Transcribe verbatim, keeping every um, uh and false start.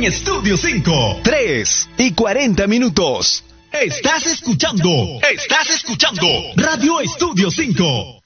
Estudio cinco. tres y cuarenta minutos. Estás escuchando. Estás escuchando. Radio Estudio cinco.